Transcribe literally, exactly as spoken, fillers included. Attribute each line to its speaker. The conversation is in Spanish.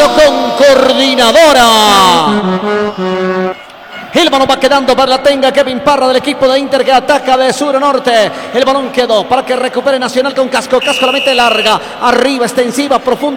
Speaker 1: Cuidado con Coordinadora. El balón va quedando para la tenga Kevin Parra del equipo de Inter que ataca de sur a norte. El balón quedó para que recupere Nacional con Casco. Casco la mete larga, arriba, extensiva, profunda.